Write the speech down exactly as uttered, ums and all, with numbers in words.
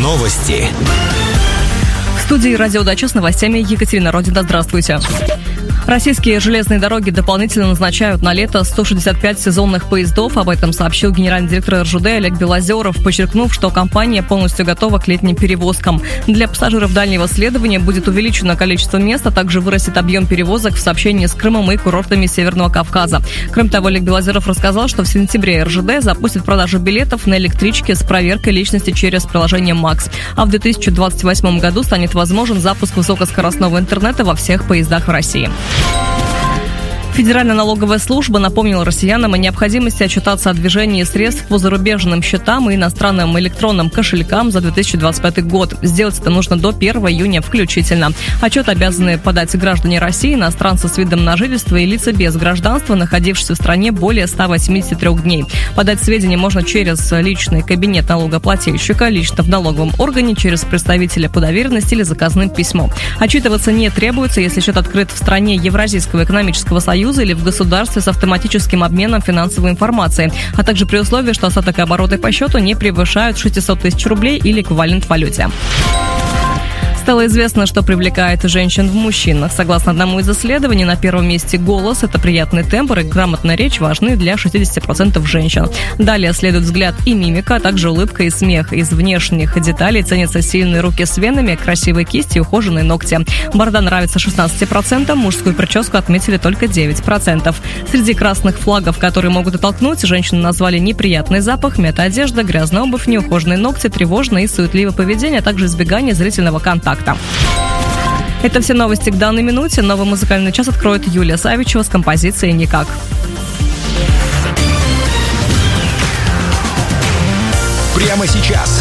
Новости. В студии «Радио Дача» с новостями Екатерина Родина. Здравствуйте. Российские железные дороги дополнительно назначают на лето сто шестьдесят пять сезонных поездов. Об этом сообщил генеральный директор эр жэ дэ Олег Белозеров, подчеркнув, что компания полностью готова к летним перевозкам. Для пассажиров дальнего следования будет увеличено количество мест, а также вырастет объем перевозок в сообщении с Крымом и курортами Северного Кавказа. Кроме того, Олег Белозеров рассказал, что в сентябре эр жэ дэ запустит продажу билетов на электричке с проверкой личности через приложение МАКС. А в две тысячи двадцать восьмом году станет возможен запуск высокоскоростного интернета во всех поездах в России. Федеральная налоговая служба напомнила россиянам о необходимости отчитаться о движении средств по зарубежным счетам и иностранным электронным кошелькам за две тысячи двадцать пятый год. Сделать это нужно до первого июня включительно. Отчет обязаны подать граждане России, иностранцы с видом на жительство и лица без гражданства, находившиеся в стране более ста восьмидесяти трёх дней. Подать сведения можно через личный кабинет налогоплательщика, лично в налоговом органе, через представителя по доверенности или заказным письмом. Отчитываться не требуется, если счет открыт в стране Евразийского экономического союза или в государстве с автоматическим обменом финансовой информацией, а также при условии, что остаток и обороты по счету не превышают шестьсот тысяч рублей или эквивалент в валюте. Стало известно, что привлекает женщин в мужчинах. Согласно одному из исследований, на первом месте голос, это приятный тембр и грамотная речь важны для шестидесяти процентов женщин. Далее следует взгляд и мимика, а также улыбка и смех. Из внешних деталей ценятся сильные руки с венами, красивые кисти и ухоженные ногти. Борода нравится шестнадцати процентам, мужскую прическу отметили только девять процентов. Среди красных флагов, которые могут оттолкнуть, женщины назвали неприятный запах, мета-одежда, грязная обувь, неухоженные ногти, тревожное и суетливое поведение, а также избегание зрительного контакта. Это все новости к данной минуте. Новый музыкальный час откроет Юлия Савичева с композицией «Никак». Прямо сейчас